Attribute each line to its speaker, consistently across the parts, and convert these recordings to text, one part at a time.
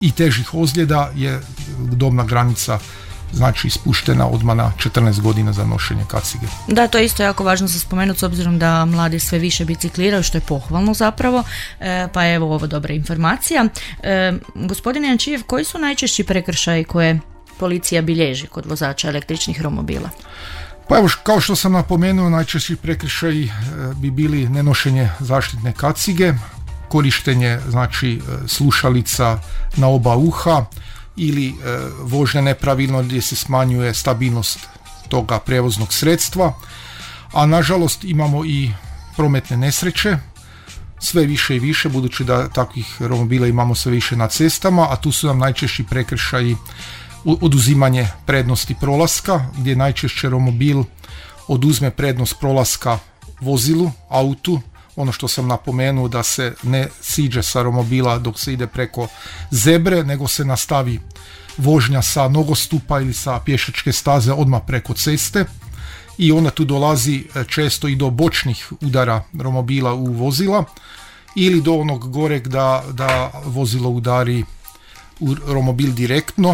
Speaker 1: i težih ozljeda je dobna granica znači spuštena odmah na 14 godina za nošenje kacige.
Speaker 2: Da, to je isto jako važno za spomenuti s obzirom da mladi sve više bicikliraju, što je pohvalno zapravo, pa evo ovo dobra informacija. Gospodine Jančijev, koji su najčešći prekršaji koje policija bilježi kod vozača električnih romobila?
Speaker 1: Pa evo, kao što sam napomenuo, najčešći prekršaji bi bili nenošenje zaštitne kacige, korištenje znači slušalica na oba uha ili vožnja nepravilno gdje se smanjuje stabilnost toga prevoznog sredstva, a nažalost imamo i prometne nesreće, sve više i više, budući da takvih romobila imamo sve više na cestama, a tu su nam najčešći prekršaji oduzimanje prednosti prolaska, gdje najčešće romobil oduzme prednost prolaska vozilu, autu, ono što sam napomenuo da se ne siđe sa romobila dok se ide preko zebre, nego se nastavi vožnja sa nogostupa ili sa pješačke staze odmah preko ceste i onda tu dolazi često i do bočnih udara romobila u vozila ili do onog goreg da vozilo udari u romobil direktno.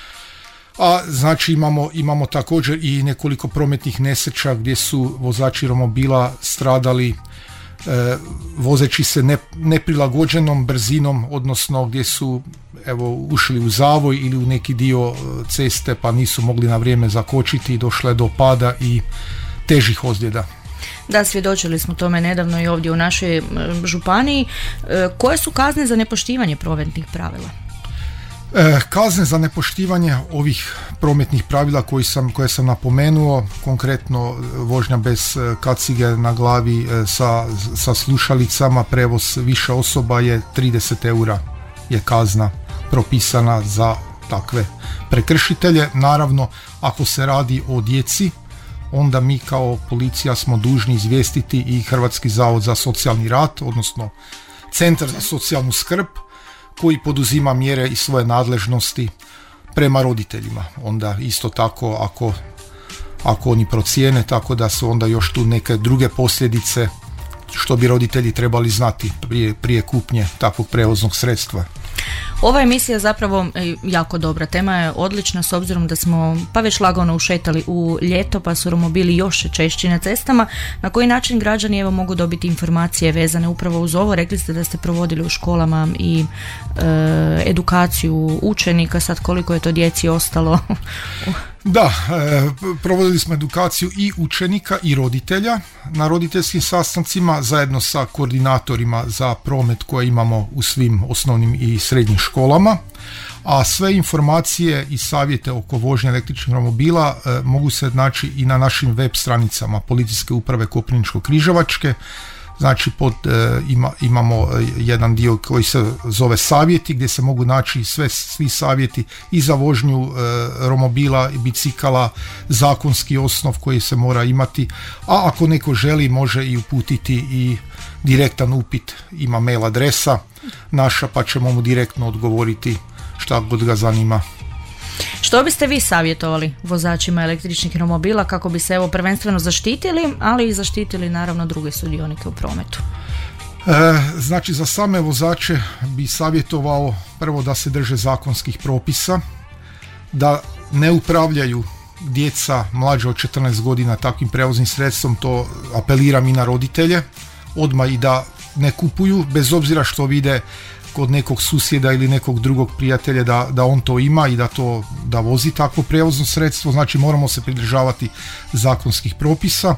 Speaker 1: A znači imamo također i nekoliko prometnih nesreća gdje su vozači romobila stradali vozeći se neprilagođenom brzinom, odnosno gdje su ušli u zavoj ili u neki dio ceste pa nisu mogli na vrijeme zakočiti i došlo je do pada i težih ozljeda.
Speaker 2: Da, svjedočili smo tome nedavno i ovdje u našoj županiji. Koje su kazne za nepoštivanje prometnih pravila?
Speaker 1: Kazne za nepoštivanje ovih prometnih pravila koje sam napomenuo, konkretno vožnja bez kacige na glavi sa slušalicama, prevoz više osoba je 30 eura je kazna propisana za takve prekršitelje. Naravno, ako se radi o djeci, onda mi kao policija smo dužni izvijestiti i Hrvatski zavod za socijalni rad, odnosno Centar za socijalnu skrb, koji poduzima mjere i svoje nadležnosti prema roditeljima. Onda isto tako ako oni procijene, tako da su onda još tu neke druge posljedice što bi roditelji trebali znati prije kupnje takvog prevoznog sredstva.
Speaker 2: Ova emisija zapravo jako dobra, tema je odlična s obzirom da smo pa već lagano ušetali u ljeto pa su romobili još češći na cestama. Na koji način građani mogu dobiti informacije vezane upravo uz ovo? Rekli ste da ste provodili u školama i edukaciju učenika, sad koliko je to djeci ostalo?
Speaker 1: Da, provodili smo edukaciju i učenika i roditelja na roditeljskim sastancima zajedno sa koordinatorima za promet koje imamo u svim osnovnim i srednjim školama, a sve informacije i savjete oko vožnje električnih romobila mogu se naći i na našim web stranicama Policijske uprave Koprivničko-križevačke. Znači imamo jedan dio koji se zove savjeti, gdje se mogu naći svi savjeti i za vožnju romobila i bicikala, zakonski osnov koji se mora imati, a ako neko želi može i uputiti i direktan upit, ima mail adresa naša pa ćemo mu direktno odgovoriti šta god ga zanima.
Speaker 2: Što biste vi savjetovali vozačima električnih romobila kako bi se prvenstveno zaštitili, ali i zaštitili naravno druge sudionike u prometu?
Speaker 1: Znači za same vozače bi savjetovao prvo da se drže zakonskih propisa, da ne upravljaju djeca mlađe od 14 godina takvim prevoznim sredstvom, to apeliram i na roditelje, odmah i da ne kupuju, bez obzira što vide kod nekog susjeda ili nekog drugog prijatelja da on to ima i da vozi takvo prevozno sredstvo. Znači moramo se pridržavati zakonskih propisa,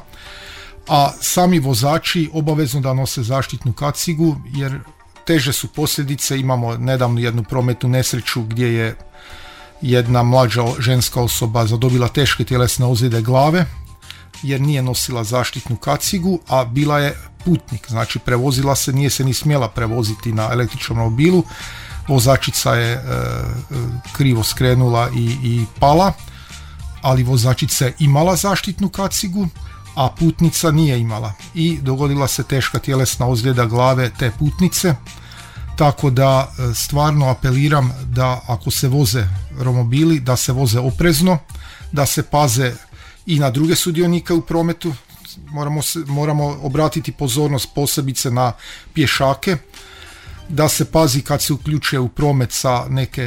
Speaker 1: a sami vozači obavezno da nose zaštitnu kacigu jer teže su posljedice. Imamo nedavno jednu prometnu nesreću gdje je jedna mlađa ženska osoba zadobila teške tjelesne ozljede glave jer nije nosila zaštitnu kacigu, a bila je putnik, znači prevozila se, nije se ni smjela prevoziti na električnom romobilu, vozačica je krivo skrenula i pala, ali vozačica je imala zaštitnu kacigu, a putnica nije imala i dogodila se teška tjelesna ozljeda glave te putnice, tako da stvarno apeliram da ako se voze romobili, da se voze oprezno, da se paze i na druge sudionike u prometu. Moramo obratiti pozornost posebice na pješake, da se pazi kad se uključuje u promet sa neke